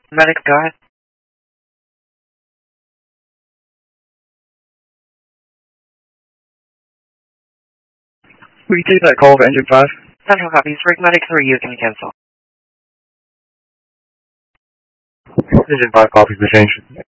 Medic, go ahead. Will you take that call for Engine 5? Central copies. Rig Medic 3, you can cancel. Engine 5 copies the change.